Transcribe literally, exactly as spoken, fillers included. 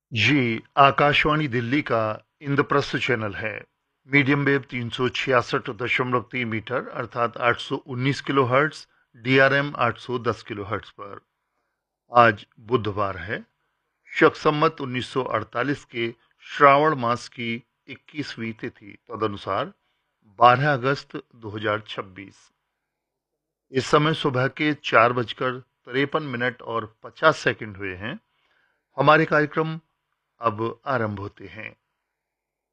जी, आकाशवाणी दिल्ली का इंद्रप्रस्थ चैनल है। Medium wave तीन सौ छियासठ दशमलव तीन मीटर अर्थात आठ सौ उन्नीस किलो हर्ट्ज, डीआरएम आठ सौ दस किलो हर्ट्ज पर। आज बुधवार है, शक संवत उन्नीस सौ अड़तालीस के श्रावण मास की इक्कीसवीं तिथि, तदनुसार बारह अगस्त दो हजार छब्बीस। इस समय सुबह के चार बजकर तिरपन मिनट और पचास सेकंड हुए हैं। हमारे कार्यक्रम अब आरंभ होते हैं।